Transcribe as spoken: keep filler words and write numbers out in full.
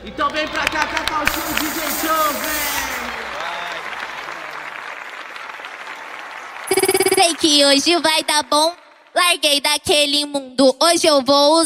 Então vem pra cá, Cacau Show, D J Show, vem! Sei que hoje vai dar bom. Larguei daquele mundo, hoje eu vou usar.